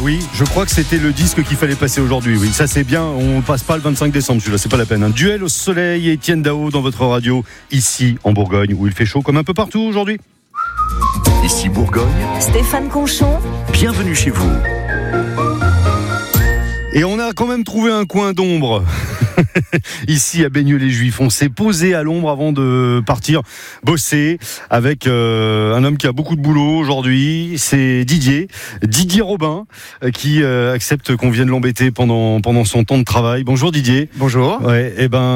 Oui, je crois que c'était le disque qu'il fallait passer aujourd'hui. Oui, ça c'est bien. On passe pas le 25 décembre, celui-là, c'est pas la peine. Un duel au soleil et Étienne Dao dans votre radio, ici en Bourgogne, où il fait chaud comme un peu partout aujourd'hui. Ici Bourgogne, Stéphane Conchon, bienvenue chez vous. Et on a quand même trouvé un coin d'ombre ici à Baigneux-les-Juifs. On s'est posé à l'ombre avant de partir bosser avec un homme qui a beaucoup de boulot aujourd'hui. C'est Didier Robin qui accepte qu'on vienne l'embêter pendant son temps de travail. Bonjour Didier. Bonjour. Ouais,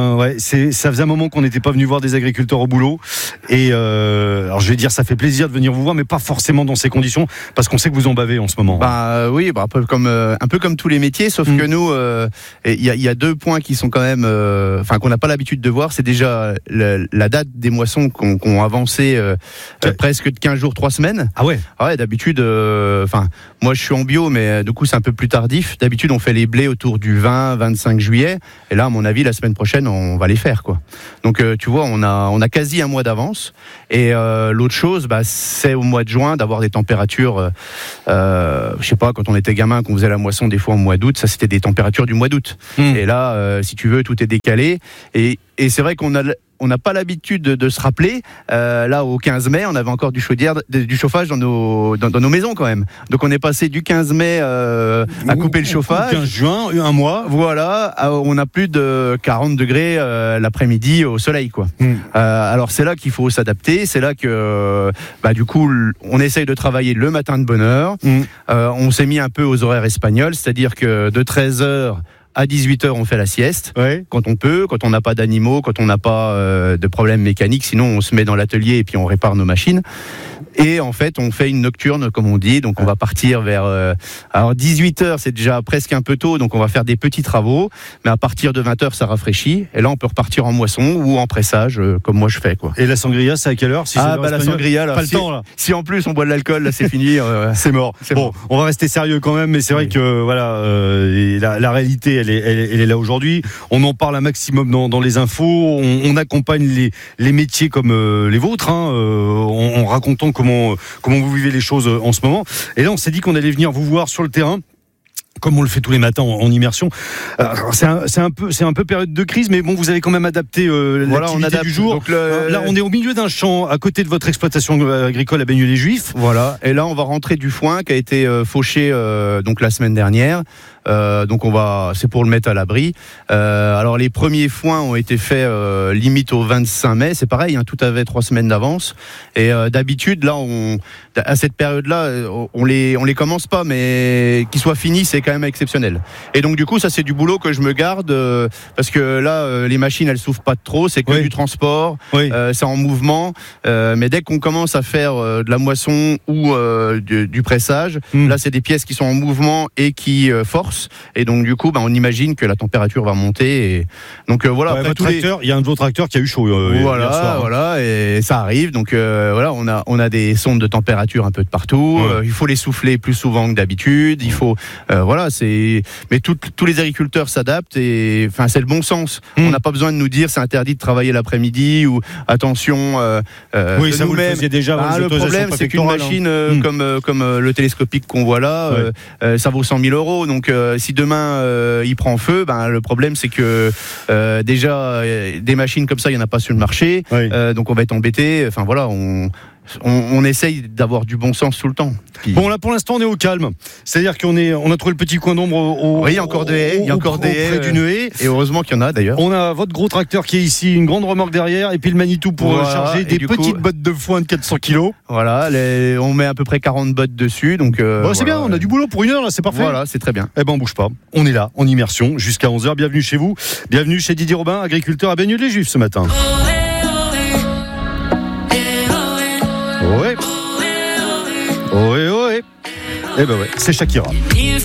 ça faisait un moment qu'on n'était pas venu voir des agriculteurs au boulot. Et alors je vais dire, ça fait plaisir de venir vous voir, mais pas forcément dans ces conditions, parce qu'on sait que vous en bavez en ce moment. Oui, un peu comme tous les métiers, sauf que nous, il y a 2 points qui sont quand même, qu'on n'a pas l'habitude de voir. C'est déjà la date des moissons qu'on avancé presque de 15 jours, 3 semaines. Ah ouais. Ouais, d'habitude, moi je suis en bio, mais du coup c'est un peu plus tardif. D'habitude on fait les blés autour du 20-25 juillet, et là à mon avis la semaine prochaine on va les faire, quoi. Donc tu vois, on a quasi un mois d'avance. Et l'autre chose, c'est au mois de juin d'avoir des températures, je sais pas, quand on était gamin, qu'on faisait la moisson des fois au mois d'août, ça c'était des températures du mois d'août. Et là, si tu veux, tout est décalé. Et c'est vrai qu'on n'a pas l'habitude de se rappeler. Là, au 15 mai, on avait encore du chauffage dans nos maisons quand même. Donc on est passé du 15 mai à couper le chauffage. 15 juin, un mois. Voilà, on a plus de 40 degrés l'après-midi au soleil, quoi. Alors c'est là qu'il faut s'adapter. C'est là que du coup on essaye de travailler le matin de bonne heure. On s'est mis un peu aux horaires espagnols, c'est-à-dire que de 13h à 18h, on fait la sieste, quand on peut, quand on n'a pas d'animaux, quand on n'a pas de problèmes mécaniques. Sinon, on se met dans l'atelier et puis on répare nos machines. Et en fait, on fait une nocturne, comme on dit. Donc, on va partir vers... alors, 18h, c'est déjà presque un peu tôt. Donc, on va faire des petits travaux. Mais à partir de 20h, ça rafraîchit. Et là, on peut repartir en moisson ou en pressage, comme moi, je fais, quoi. Et la sangria, c'est à quelle heure? La sangria, là, pas le temps, là. Si en plus, on boit de l'alcool, là, c'est fini. C'est mort. Bon, on va rester sérieux quand même. Mais c'est vrai que, la réalité, elle est là aujourd'hui. On en parle un maximum dans les infos. On accompagne les métiers comme les vôtres, en racontant comment vous vivez les choses en ce moment. Et là, on s'est dit qu'on allait venir vous voir sur le terrain, comme on le fait tous les matins en immersion. C'est un peu période de crise, mais bon, vous avez quand même adapté l'activité du jour. Donc là, on est au milieu d'un champ, à côté de votre exploitation agricole à Baigneux-les-Juifs. Voilà. Et là, on va rentrer du foin qui a été fauché donc la semaine dernière. Donc c'est pour le mettre à l'abri. Alors les premiers foins ont été faits limite au 25 mai. C'est pareil, tout avait 3 semaines d'avance. Et d'habitude, là, à cette période-là, on les commence pas, mais qu'ils soient finis, c'est quand même exceptionnel. Et donc du coup, ça c'est du boulot que je me garde parce que là, les machines elles souffrent pas trop. C'est que du transport. C'est en mouvement. Mais dès qu'on commence à faire de la moisson ou du pressage, là c'est des pièces qui sont en mouvement et qui forcent. Et donc du coup on imagine que la température va monter et donc voilà. Il y a un de vos tracteurs qui a eu chaud hier soir. Voilà, et ça arrive. Donc on a des sondes de température un peu de partout. Il faut les souffler plus souvent que d'habitude. Il faut mais tous les agriculteurs s'adaptent et c'est le bon sens. On n'a pas besoin de nous dire c'est interdit de travailler l'après-midi ou attention. Ça vous le faisiez déjà. Le problème c'est qu'une machine comme le télescopique qu'on voit là, ça vaut 100 000 euros. Donc si demain il prend feu, le problème c'est que déjà des machines comme ça il y en a pas sur le marché, donc on va être embêté. On essaye d'avoir du bon sens tout le temps. Bon, là pour l'instant on est au calme. C'est-à-dire qu'on a trouvé le petit coin d'ombre il y a encore des haies, près d'une haie. Et heureusement qu'il y en a d'ailleurs. On a votre gros tracteur qui est ici, une grande remorque derrière, et puis le Manitou pour charger des petites bottes de foin de 400 kilos. Voilà, on met à peu près 40 bottes dessus. Donc c'est bien, on a du boulot pour 1 heure là, c'est parfait. Voilà, c'est très bien. On bouge pas. On est là, en immersion, jusqu'à 11h. Bienvenue chez vous. Bienvenue chez Didier Robin, agriculteur à Baigneux-les-Juifs ce matin. Ouais. C'est Shakira.